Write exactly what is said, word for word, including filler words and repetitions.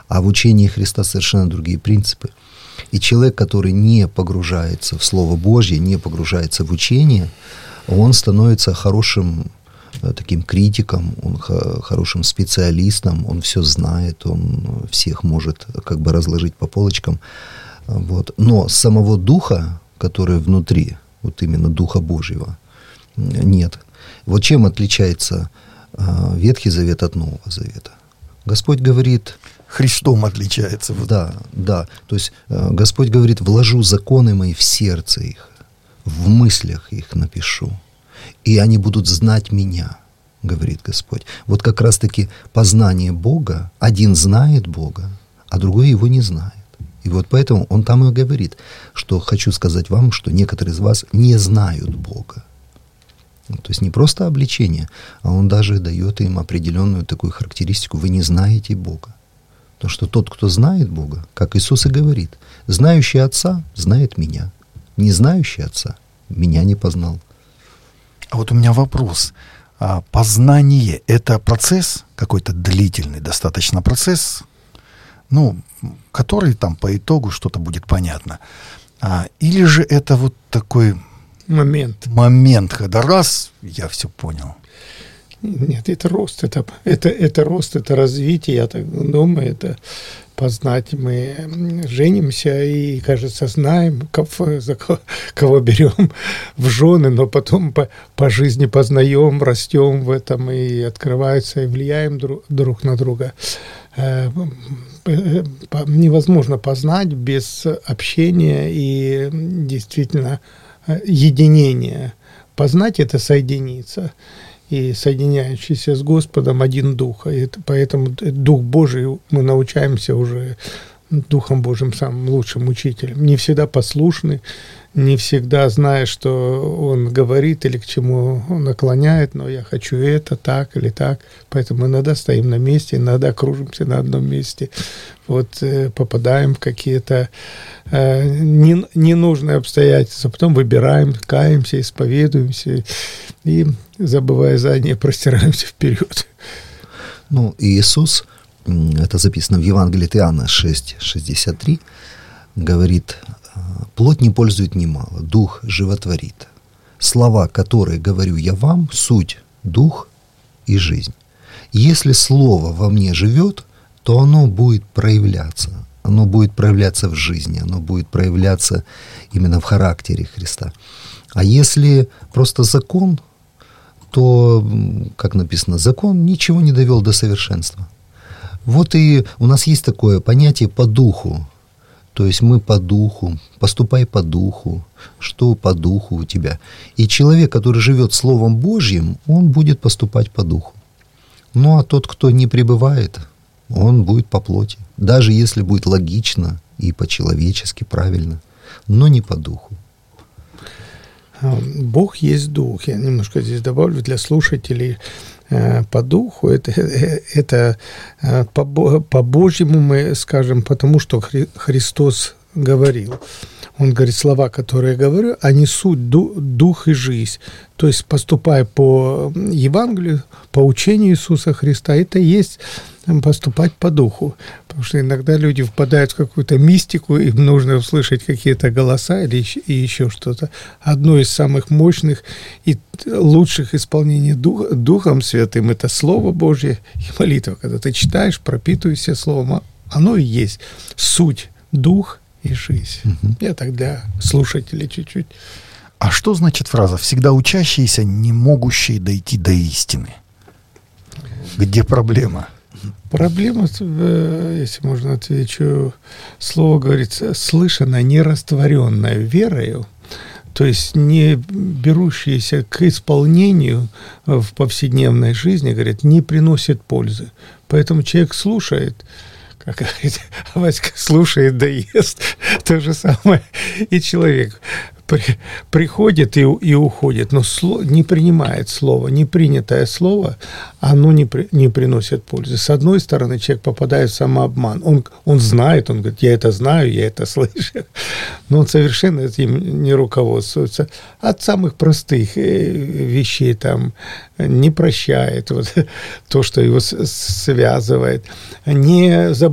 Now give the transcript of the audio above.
А в учении Христа совершенно другие принципы. И человек, который не погружается в Слово Божье, не погружается в учение, он становится хорошим таким критиком, он хорошим специалистом, он все знает, он всех может как бы разложить по полочкам. Вот. Но самого Духа, который внутри, вот именно Духа Божьего, нет. Вот чем отличается Ветхий Завет от Нового Завета? Господь говорит... Христом отличается. Да, да. То есть Господь говорит: вложу законы мои в сердце их, в мыслях их напишу, и они будут знать меня, говорит Господь. Вот как раз-таки познание Бога, один знает Бога, а другой его не знает. И вот поэтому он там и говорит, что хочу сказать вам, что некоторые из вас не знают Бога. То есть не просто обличение, а он даже дает им определенную такую характеристику: вы не знаете Бога. Потому что тот, кто знает Бога, как Иисус и говорит, знающий Отца знает меня, не знающий Отца меня не познал. А вот у меня вопрос. А познание — это процесс, какой-то длительный достаточно процесс, ну, который там по итогу что-то будет понятно. А, или же это вот такой момент, момент, когда раз, я все понял. Нет, это рост, это, это, это рост, это развитие, я так думаю, это познать. Мы женимся и, кажется, знаем, кого, за кого, кого берем в жены, но потом по, по жизни познаем, растем в этом и открываются, и влияем друг, друг на друга. Невозможно познать без общения и действительно единения. Познать — это соединиться. И соединяющийся с Господом один Дух. И это, поэтому Дух Божий, мы научаемся уже Духом Божьим самым лучшим учителем. Не всегда послушны, не всегда зная, что Он говорит или к чему Он наклоняет, но я хочу это, так или так. Поэтому иногда стоим на месте, иногда кружимся на одном месте. Вот э, попадаем в какие-то э, не, ненужные обстоятельства, потом выбираем, каемся, исповедуемся и, забывая заднее, простираемся вперед. Ну, и Иисус, это записано в Евангелии от Иоанна шесть шестьдесят три, говорит: плоть не пользует немало, дух животворит. Слова, которые говорю я вам, суть дух и жизнь. Если слово во мне живет, то оно будет проявляться. Оно будет проявляться в жизни, оно будет проявляться именно в характере Христа. А если просто закон, то, как написано, закон ничего не довел до совершенства. Вот и у нас есть такое понятие по духу. То есть мы по духу, поступай по духу, что по духу у тебя. И человек, который живет Словом Божьим, он будет поступать по духу. Ну а тот, кто не пребывает, он будет по плоти. Даже если будет логично и по-человечески правильно, но не по духу. Бог есть дух. Я немножко здесь добавлю для слушателей. По духу это, это по, по Божьему мы скажем, потому что Хри, Христос говорил. Он говорит: слова, которые я говорю, они суть, дух и жизнь. То есть, поступая по Евангелию, по учению Иисуса Христа, это и есть поступать по духу. Потому что иногда люди впадают в какую-то мистику, им нужно услышать какие-то голоса или еще, и еще что-то. Одно из самых мощных и лучших исполнений дух, Духом Святым — это Слово Божье и молитва. Когда ты читаешь, пропитываешься Словом, оно и есть суть, дух и жизнь. Угу. Я так для слушателей чуть-чуть. А что значит фраза «всегда учащиеся, не могущие дойти до истины»? Где проблема? Проблема, если можно отвечу, слово говорится, слышанное, не растворенное верою, то есть не берущееся к исполнению в повседневной жизни, говорит, не приносит пользы. Поэтому человек слушает, как говорит, Васька слушает, да ест, то же самое и человек при, приходит и, и уходит, но сло, не принимает слово, непринятое слово, оно не, при, не приносит пользы. С одной стороны, человек попадает в самообман, он, он знает, он говорит, я это знаю, я это слышу, но он совершенно этим не руководствуется. От самых простых вещей там не прощает, вот, то, что его связывает, не забывает